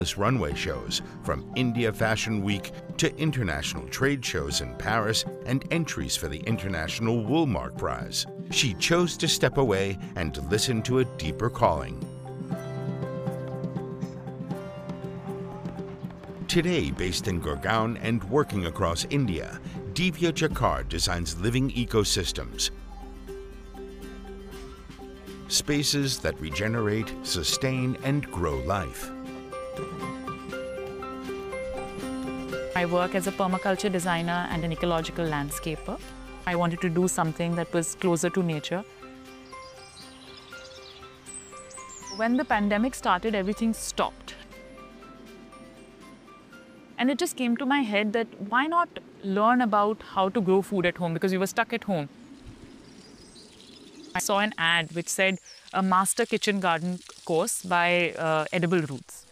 runway shows, from India Fashion Week to international trade shows in Paris and entries for the International Woolmark Prize. She chose to step away and listen to a deeper calling. Today, based in Gurgaon and working across India, Divya Jakar designs living ecosystems, spaces that regenerate, sustain, and grow life. I work as a permaculture designer and an ecological landscaper. I wanted to do something that was closer to nature. When the pandemic started, everything stopped. And it just came to my head that why not learn about how to grow food at home, because we were stuck at home. I saw an ad which said a master kitchen garden course by Edible Roots.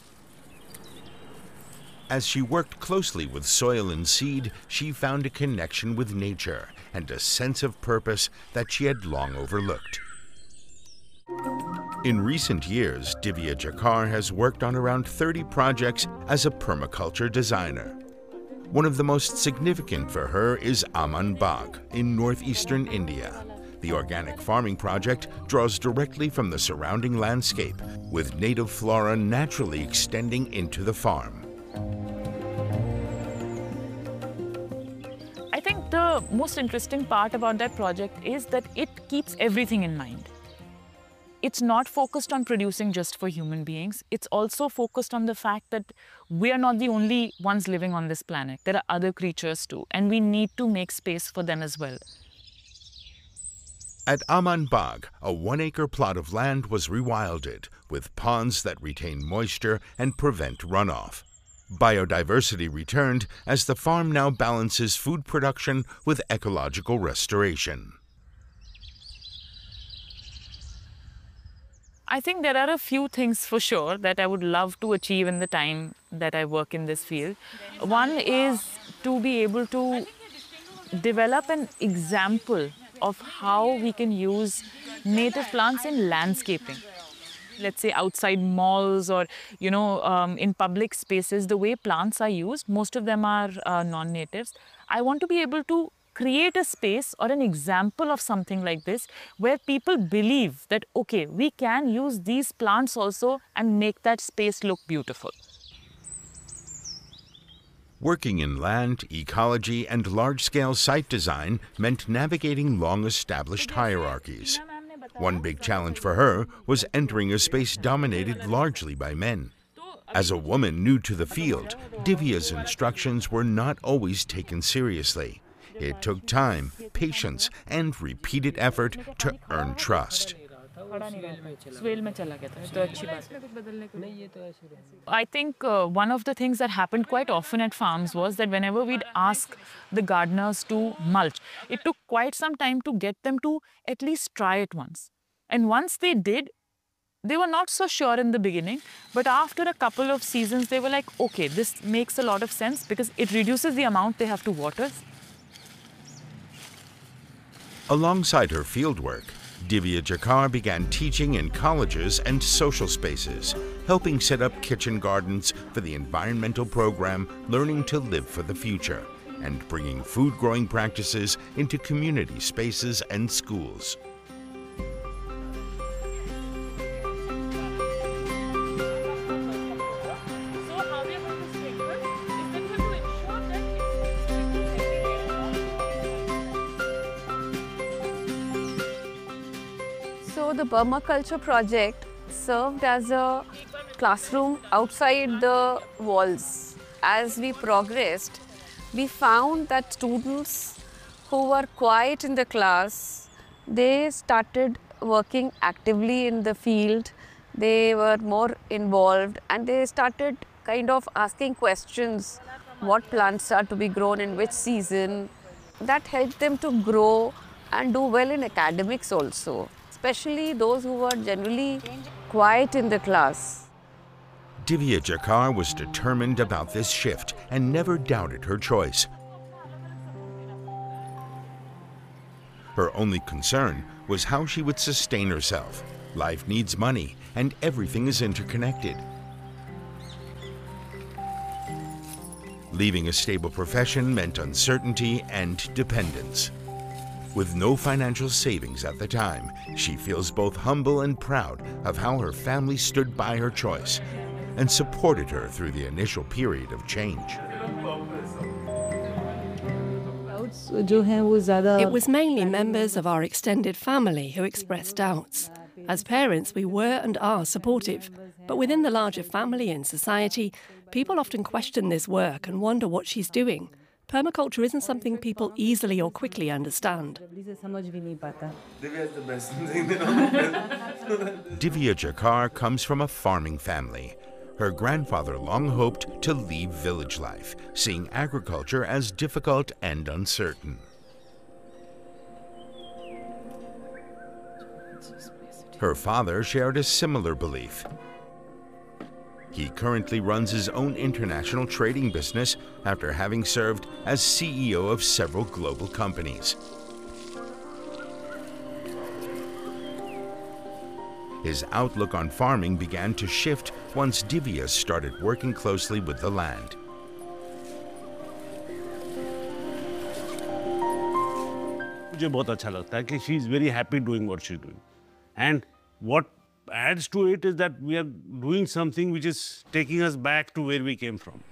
As she worked closely with soil and seed, she found a connection with nature and a sense of purpose that she had long overlooked. In recent years, Divya Jakar has worked on around 30 projects as a permaculture designer. One of the most significant for her is Aman Bagh in northeastern India. The organic farming project draws directly from the surrounding landscape, with native flora naturally extending into the farm. I think the most interesting part about that project is that it keeps everything in mind. It's not focused on producing just for human beings. It's also focused on the fact that we are not the only ones living on this planet. There are other creatures too, and we need to make space for them as well. At Aman Bagh, a 1-acre plot of land was rewilded, with ponds that retain moisture and prevent runoff. Biodiversity returned as the farm now balances food production with ecological restoration. I think there are a few things for sure that I would love to achieve in the time that I work in this field. One is to be able to develop an example of how we can use native plants in landscaping. Let's say outside malls or, in public spaces, the way plants are used, most of them are non-natives. I want to be able to create a space or an example of something like this where people believe that, okay, we can use these plants also and make that space look beautiful. Working in land, ecology, and large-scale site design meant navigating long-established hierarchies. One big challenge for her was entering a space dominated largely by men. As a woman new to the field, Divya's instructions were not always taken seriously. It took time, patience, and repeated effort to earn trust. I think one of the things that happened quite often at farms was that whenever we'd ask the gardeners to mulch, it took quite some time to get them to at least try it once. And once they did, they were not so sure in the beginning, but after a couple of seasons, they were like, okay, this makes a lot of sense because it reduces the amount they have to water. Alongside her fieldwork, Divya Jakar began teaching in colleges and social spaces, helping set up kitchen gardens for the environmental program Learning to Live for the Future, and bringing food growing practices into community spaces and schools. So the permaculture project served as a classroom outside the walls. As we progressed, we found that students who were quiet in the class, they started working actively in the field. They were more involved and they started kind of asking questions, what plants are to be grown in which season. That helped them to grow and do well in academics also, especially those who were generally quiet in the class. Divya Jakar was determined about this shift and never doubted her choice. Her only concern was how she would sustain herself. Life needs money, and everything is interconnected. Leaving a stable profession meant uncertainty and dependence. With no financial savings at the time, she feels both humble and proud of how her family stood by her choice and supported her through the initial period of change. It was mainly members of our extended family who expressed doubts. As parents, we were and are supportive, but within the larger family and society, people often question this work and wonder what she's doing. Permaculture isn't something people easily or quickly understand. Divya Jakar comes from a farming family. Her grandfather long hoped to leave village life, seeing agriculture as difficult and uncertain. Her father shared a similar belief. He currently runs his own international trading business after having served as CEO of several global companies. His outlook on farming began to shift once Divya started working closely with the land. मुझे बहुत अच्छा लगता है कि she is very happy doing what she's doing, and what adds to it is that we are doing something which is taking us back to where we came from.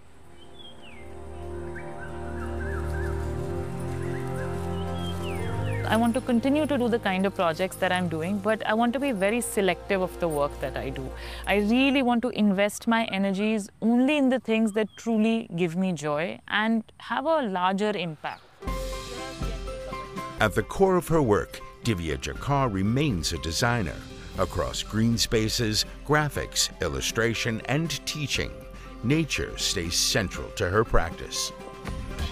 I want to continue to do the kind of projects that I'm doing, but I want to be very selective of the work that I do. I really want to invest my energies only in the things that truly give me joy and have a larger impact. At the core of her work, Divya Jakar remains a designer. Across green spaces, graphics, illustration, and teaching, nature stays central to her practice.